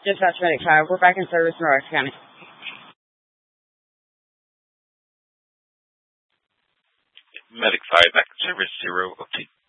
Dispatch Medic 5. We're back in service in Rock County. Medic 5, back in service, 0 OT.